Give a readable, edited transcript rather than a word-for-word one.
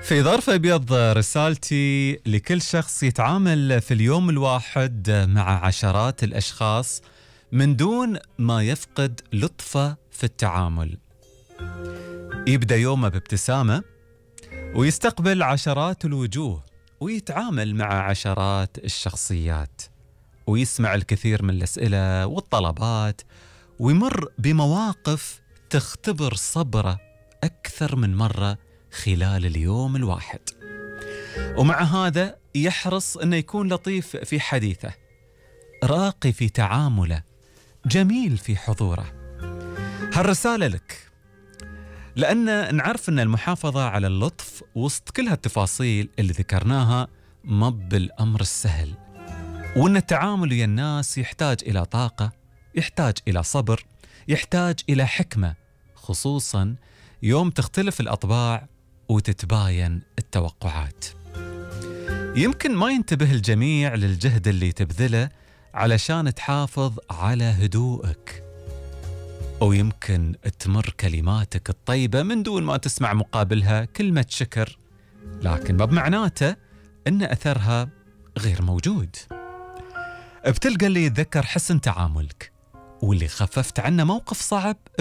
في ظرف أبيض رسالتي لكل شخص يتعامل في اليوم الواحد مع عشرات الأشخاص من دون ما يفقد لطفه في التعامل. يبدأ يومه بابتسامة ويستقبل عشرات الوجوه ويتعامل مع عشرات الشخصيات ويسمع الكثير من الأسئلة والطلبات ويمر بمواقف تختبر صبره أكثر من مرة خلال اليوم الواحد. ومع هذا يحرص أنه يكون لطيف في حديثه، راقي في تعامله، جميل في حضوره. هالرسالة لك، لأن نعرف أن المحافظة على اللطف وسط كل هالتفاصيل اللي ذكرناها ما بالأمر السهل، وأن التعامل ويا الناس يحتاج إلى طاقة، يحتاج إلى صبر، يحتاج إلى حكمة، خصوصاً يوم تختلف الأطباع وتتباين التوقعات. يمكن ما ينتبه الجميع للجهد اللي تبذله علشان تحافظ على هدوءك، أو يمكن تمر كلماتك الطيبة من دون ما تسمع مقابلها كلمة شكر، لكن ما بمعناته أن أثرها غير موجود. بتلقى اللي يتذكر حسن تعاملك، واللي خففت عنه موقف صعب